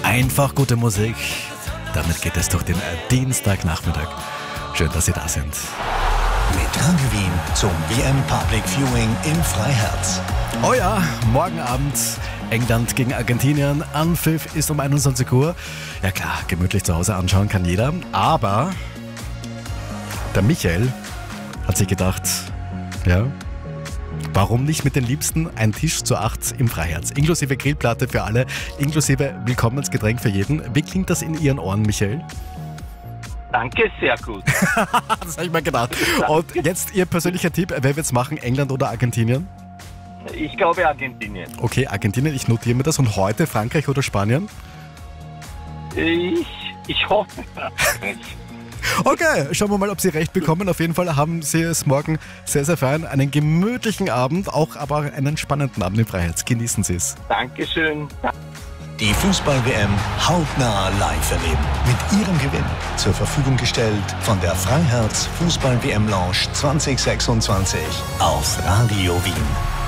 Einfach gute Musik. Damit geht es durch den Dienstagnachmittag. Schön, dass Sie da sind. Mit Radio Wien zum WM Public Viewing im Freiherz. Oh ja, morgen Abend England gegen Argentinien. Anpfiff ist um 21 Uhr. Ja klar, gemütlich zu Hause anschauen kann jeder. Aber der Michael hat sich gedacht, ja, warum nicht mit den Liebsten ein Tisch zu 8 im Freiherz? Inklusive Grillplatte für alle, inklusive Willkommensgetränk für jeden. Wie klingt das in Ihren Ohren, Michael? Danke, sehr gut. Das habe ich mir gedacht. Und jetzt Ihr persönlicher Tipp, wer wird es machen, England oder Argentinien? Ich glaube Argentinien. Okay, Argentinien, ich notiere mir das. Und heute Frankreich oder Spanien? Ich hoffe Frankreich. Okay, schauen wir mal, ob Sie recht bekommen. Auf jeden Fall haben Sie es morgen sehr, sehr feiern. Einen gemütlichen Abend, auch aber einen spannenden Abend im Freiherz. Genießen Sie es. Dankeschön. Die Fußball-WM hautnah live erleben. Mit Ihrem Gewinn zur Verfügung gestellt von der Freiherz Fußball-WM Lounge 2026 auf Radio Wien.